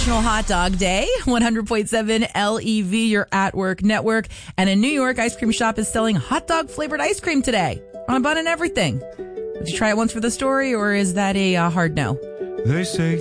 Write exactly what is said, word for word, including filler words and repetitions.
National Hot Dog Day. one hundred point seven L E V, your at work network. And in New York, Ice Cream Shop is selling hot dog flavored ice cream today on a bun and everything. Did you try it once for the story, or is that a uh, hard no? They say